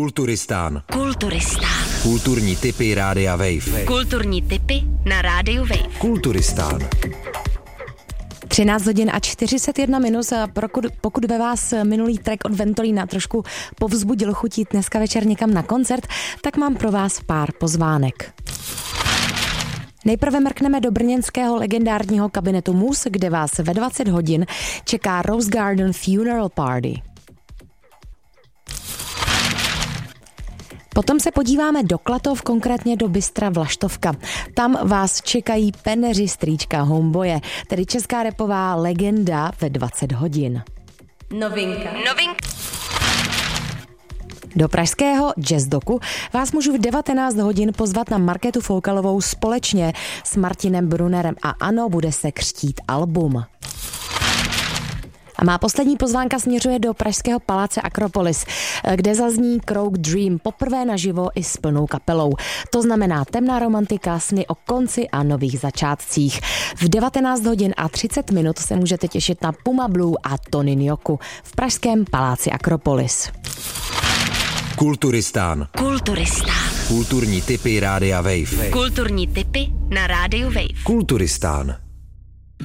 Kulturistán. Kulturistán. Kulturní tipy Rádia Wave. Kulturní tipy na Rádiu Wave. Kulturistán. 13 hodin a 41 minut. Pokud ve vás minulý track od Ventolína trošku povzbudil chutít dneska večer někam na koncert, tak mám pro vás pár pozvánek. Nejprve mrkneme do brněnského legendárního kabinetu Mus, kde vás ve 20 hodin čeká Rose Garden Funeral Party. Potom se podíváme do Klatov, konkrétně do Bystra Vlaštovka. Tam vás čekají Peneři Strýčka Homeboye, tedy česká rapová legenda ve 20 hodin. Novinka. Do pražského Jazzdoku vás můžu v 19 hodin pozvat na Markétu Foukalovou společně s Martinem Brunnerem a ano, bude se křtít album. A má poslední pozvánka směřuje do pražského paláce Akropolis, kde zazní Croak Dream poprvé naživo i s plnou kapelou. To znamená temná romantika, sny o konci a nových začátcích. V 19 hodin a 30 minut se můžete těšit na Puma Blue a Tony Njoku v pražském paláci Akropolis. Kulturistán. Kulturistán. Kulturní tipy Rádia Wave. Kulturní tipy na Rádiu Wave. Kulturistán.